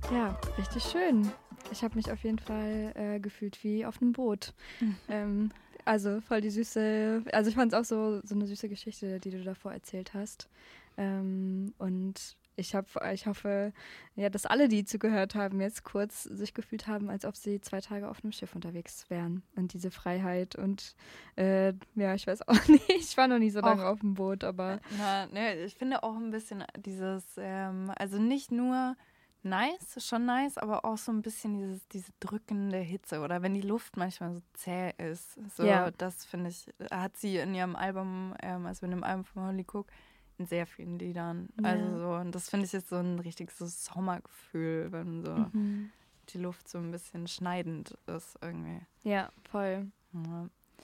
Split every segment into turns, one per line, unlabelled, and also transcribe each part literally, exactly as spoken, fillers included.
Ja, richtig schön. Ich habe mich auf jeden Fall äh, gefühlt wie auf einem Boot. Mhm. Ähm, also voll die süße, also ich fand es auch so, so eine süße Geschichte, die du davor erzählt hast. Ähm, und ich, hab, ich hoffe, ja, dass alle, die zugehört haben, jetzt kurz sich gefühlt haben, als ob sie zwei Tage auf einem Schiff unterwegs wären. Und diese Freiheit und äh, ja, ich weiß auch nicht, ich war noch nie so lange auf dem Boot, aber...
Na, ne, ich finde auch ein bisschen dieses, ähm, also nicht nur nice, schon nice, aber auch so ein bisschen dieses, diese drückende Hitze oder wenn die Luft manchmal so zäh ist. So,
ja.
Das finde ich, hat sie in ihrem Album, ähm, also in dem Album von Holly Cook, in sehr vielen Liedern.
Ja.
Also so, und das finde ich jetzt so ein richtiges so Sommergefühl, wenn so
mhm.
die Luft so ein bisschen schneidend ist irgendwie.
Ja, voll.
Ja.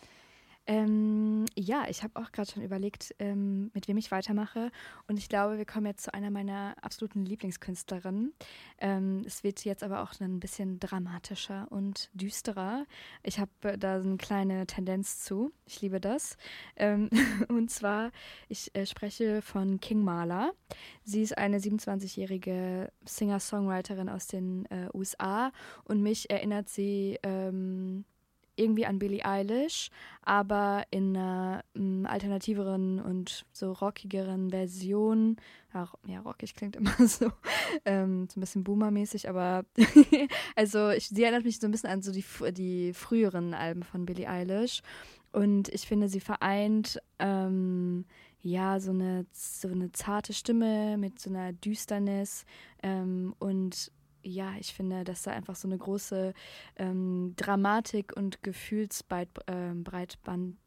Ähm, ja, ich habe auch gerade schon überlegt, ähm, mit wem ich weitermache. Und ich glaube, wir kommen jetzt zu einer meiner absoluten Lieblingskünstlerinnen. Ähm, es wird jetzt aber auch ein bisschen dramatischer und düsterer. Ich habe äh, da so eine kleine Tendenz zu. Ich liebe das. Ähm, und zwar, ich äh, spreche von King Marla. Sie ist eine siebenundzwanzigjährige Singer-Songwriterin aus den äh, U S A. Und mich erinnert sie... Ähm, irgendwie an Billie Eilish, aber in einer m, alternativeren und so rockigeren Version. Ja, ja, rockig klingt immer so, ähm, so ein bisschen boomermäßig, aber also ich, sie erinnert mich so ein bisschen an so die, die früheren Alben von Billie Eilish. Und ich finde, sie vereint ähm, ja so eine, so eine zarte Stimme mit so einer Düsternis ähm, und ja, ich finde, dass da einfach so eine große ähm, Dramatik und Gefühlsbreitband,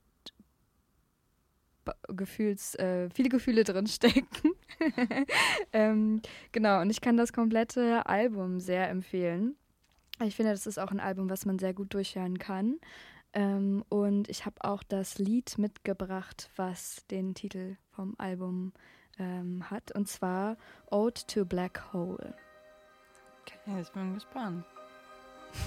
äh, Gefühls, äh, viele Gefühle drin stecken. ähm, genau, und ich kann das komplette Album sehr empfehlen. Ich finde, das ist auch ein Album, was man sehr gut durchhören kann. Ähm, und ich habe auch das Lied mitgebracht, was den Titel vom Album ähm, hat, und zwar Ode to Black Hole.
Okay, ich bin gespannt.